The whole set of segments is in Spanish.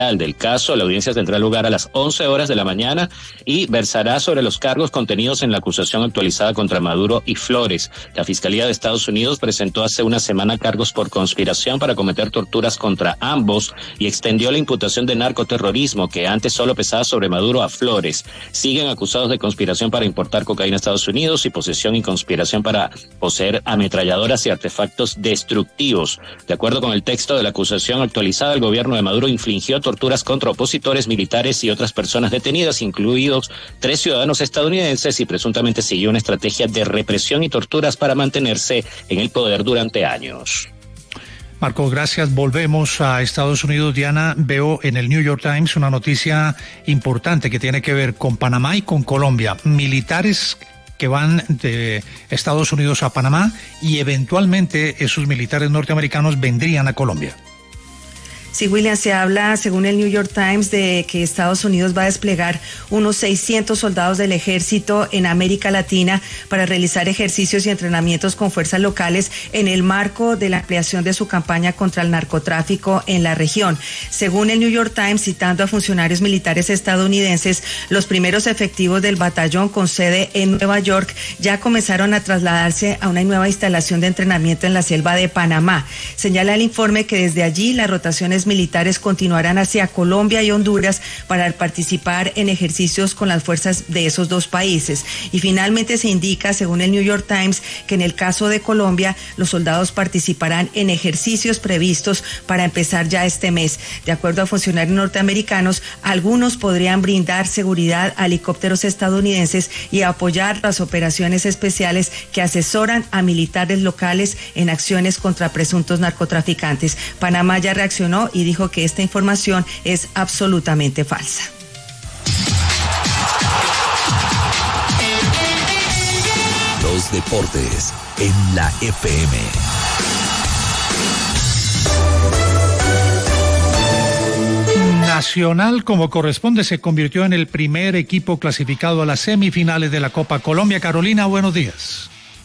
del caso. La audiencia tendrá lugar a las 11 horas de la mañana y versará sobre los cargos contenidos en la acusación actualizada contra Maduro y Flores. La Fiscalía de Estados Unidos presentó hace una semana cargos por conspiración para cometer torturas contra ambos y extendió la imputación de narcoterrorismo que antes solo pesaba sobre Maduro a Flores. Siguen acusados de conspiración para importar cocaína a Estados Unidos y posesión y conspiración para poseer ametralladoras y artefactos destructivos. De acuerdo con el texto de la acusación actualizada, el gobierno de Maduro infligió torturas contra opositores, militares y otras personas detenidas, incluidos 3 ciudadanos estadounidenses, y presuntamente siguió una estrategia de represión y torturas para mantenerse en el poder durante años. Marco, gracias. Volvemos a Estados Unidos. Diana, veo en el New York Times una noticia importante que tiene que ver con Panamá y con Colombia. Militares que van de Estados Unidos a Panamá y eventualmente esos militares norteamericanos vendrían a Colombia. Sí, William, se habla, según el New York Times, de que Estados Unidos va a desplegar unos 600 soldados del ejército en América Latina para realizar ejercicios y entrenamientos con fuerzas locales en el marco de la ampliación de su campaña contra el narcotráfico en la región. Según el New York Times, citando a funcionarios militares estadounidenses, los primeros efectivos del batallón con sede en Nueva York ya comenzaron a trasladarse a una nueva instalación de entrenamiento en la selva de Panamá. Señala el informe que desde allí las rotaciones militares continuarán hacia Colombia y Honduras para participar en ejercicios con las fuerzas de esos dos países. Y finalmente se indica, según el New York Times, que en el caso de Colombia, los soldados participarán en ejercicios previstos para empezar ya este mes. De acuerdo a funcionarios norteamericanos, algunos podrían brindar seguridad a helicópteros estadounidenses y apoyar las operaciones especiales que asesoran a militares locales en acciones contra presuntos narcotraficantes. Panamá ya reaccionó y dijo que esta información es absolutamente falsa. Los deportes en la FM. Nacional, como corresponde, se convirtió en el primer equipo clasificado a las semifinales de la Copa Colombia. Carolina, buenos días.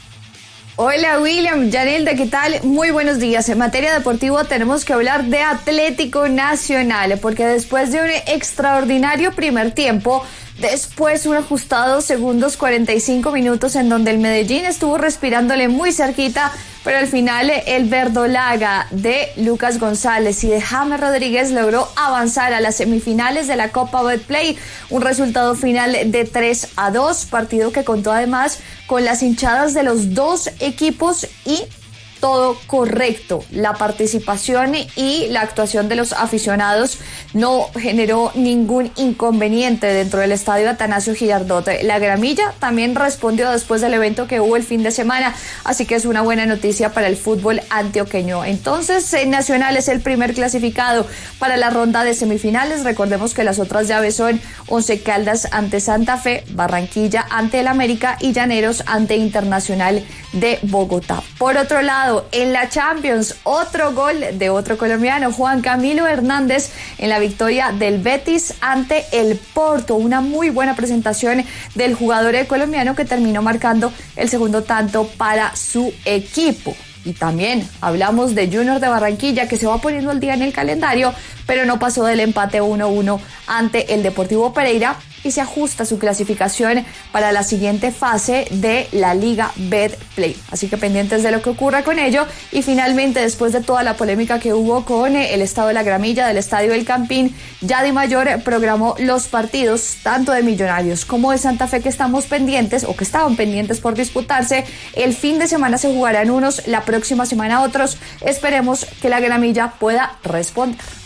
Hola William, Yanelda, ¿qué tal? Muy buenos días. En materia deportiva tenemos que hablar de Atlético Nacional, porque después de un extraordinario primer tiempo, después un ajustado segundos 45 minutos en donde el Medellín estuvo respirándole muy cerquita, pero al final el verdolaga de Lucas González y de James Rodríguez logró avanzar a las semifinales de la Copa Betplay, un resultado final de 3-2, partido que contó además con las hinchadas de los dos equipos y todo correcto. La participación y la actuación de los aficionados no generó ningún inconveniente dentro del estadio Atanasio Girardot. La Gramilla también respondió después del evento que hubo el fin de semana, así que es una buena noticia para el fútbol antioqueño. Entonces, Nacional es el primer clasificado para la ronda de semifinales. Recordemos que las otras llaves son Once Caldas ante Santa Fe, Barranquilla ante el América y Llaneros ante Internacional de Bogotá. Por otro lado, en la Champions, otro gol de otro colombiano, Juan Camilo Hernández, en la victoria del Betis ante el Porto. Una muy buena presentación del jugador colombiano que terminó marcando el segundo tanto para su equipo. Y también hablamos de Junior de Barranquilla, que se va poniendo al día en el calendario, pero no pasó del empate 1-1 ante el Deportivo Pereira y se ajusta su clasificación para la siguiente fase de la Liga Betplay. Así que pendientes de lo que ocurra con ello. Y finalmente, después de toda la polémica que hubo con el estado de la Gramilla del Estadio El Campín, ya Dimayor programó los partidos tanto de Millonarios como de Santa Fe que estamos pendientes o que estaban pendientes por disputarse. El fin de semana se jugarán unos, la próxima semana otros. Esperemos que la Gramilla pueda responder.